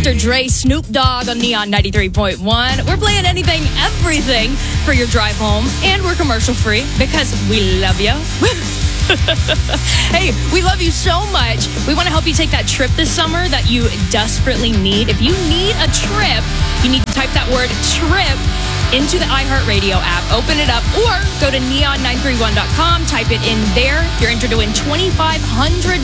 Dr. Dre, Snoop Dogg on Neon 93.1. We're playing anything, everything for your drive home. And we're commercial free because we love you. Hey, we love you so much. We want to help you take that trip this summer that you desperately need. If you need a trip, you need to type that word trip into the iHeartRadio app. Open it up or go to neon931.com. Type it in there. You're entered to win $2,500